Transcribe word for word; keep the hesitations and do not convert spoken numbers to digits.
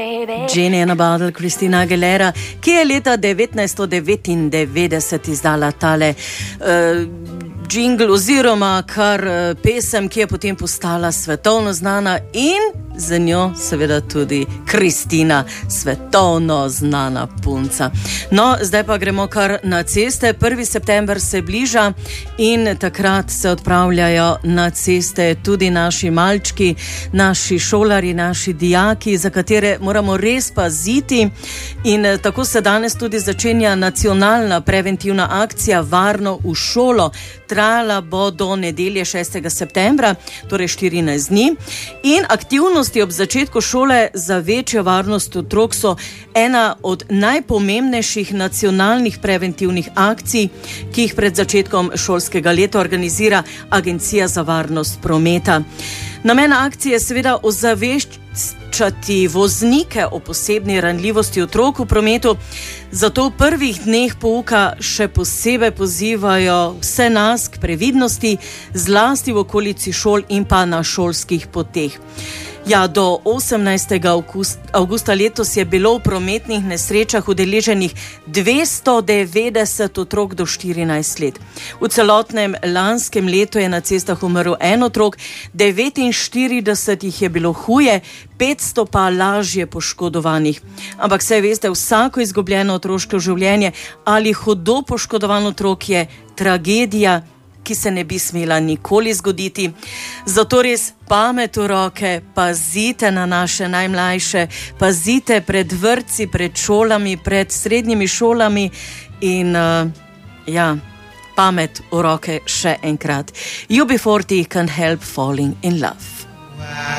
Jenny Anabadl, Christina Aguilera, ki je leta devetnajststo devetindevetdeset izdala tale uh, jingle oziroma kar uh, pesem, ki je potem postala svetovno znana in za njo seveda tudi Kristina, svetovno znana punca. No, zdaj pa gremo kar na ceste. prvi september se bliža in takrat se odpravljajo na ceste tudi naši malčki, naši šolari, naši dijaki, za katere moramo res paziti. In tako se danes tudi začenja nacionalna preventivna akcija Varno v šolo. Trajala bo do nedelje šestega septembra, torej štirinajst dni. In aktivnosti ob začetku šole za večjo varnost otrok so ena od najpomembnejših nacionalnih preventivnih akcij, ki jih pred začetkom šolskega leta organizira Agencija za varnost prometa. Namen akcije je seveda ozaveščati voznike o posebni ranljivosti otrok v prometu, zato v prvih dneh pouka še posebej pozivajo vse nas k previdnosti, zlasti v okolici šol in pa na šolskih poteh. Ja, do osemnajstega avgusta letos je bilo v prometnih nesrečah udeleženih dvesto devetdeset otrok do štirinajst let. V celotnem lanskem letu je na cestah umrl en otrok, devetinštirideset jih je bilo huje, petsto pa lažje poškodovanih. Ampak saj veste, vsako izgubljeno otroško življenje ali hudo poškodovan otrok je tragedija, ki se ne bi smela nikoli zgoditi. Zato res pamet v roke, pazite na naše najmlajše, pazite pred vrtci, pred šolami, pred srednjimi šolami in uh, ja, pamet v roke še enkrat. U B forty can help falling in love.